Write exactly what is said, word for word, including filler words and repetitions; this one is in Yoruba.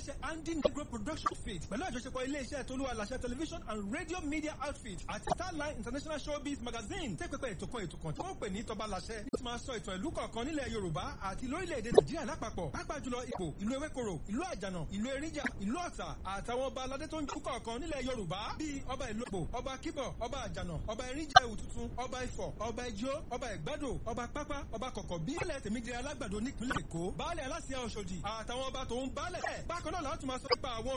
iléeṣẹ́ Andy Negro production outfit pẹ̀lú àjọṣepọ̀ iléeṣẹ́ Tolúwa Láṣẹ television and radio media outfit àti Starline international showbiz magazine tẹ́ pẹpẹ ètò kan ètò kan tí wọ́n pè ní Tọba Láṣẹ ní máa sọ ìtàn ìlú kọ̀ọ̀kan nílẹ̀ Yorùbá àti lórílẹ̀‐èdè Nàìjíríà lápapọ̀ pàápàá jùlọ Ìgbò ìlú Ewékòró ìlú Àjànà ìlú Erinja ìlú Ọ̀tà àtàwọn ọba aládé tó ń jù kọ̀ọ̀kan nílẹ̀ Yorùbá bíi ọba Ìlógbò ọba Kíbọ̀ ọba Àjànà ọba Erinja Ẹ̀wù Tuntun ọba Ifọ̀ ọba Ijó ọba Ẹ̀gbádò ọba Pápá ọba Kọ̀kọ̀ bí ilẹ̀ Tèmídire Alágbàdo nípínlẹ̀ Èkó baálẹ̀ Aláṣẹ Ọ̀ṣọ́dì àtàwọn ọba tó ń baálẹ̀ bákan náà láti máa sọ nípa àwọn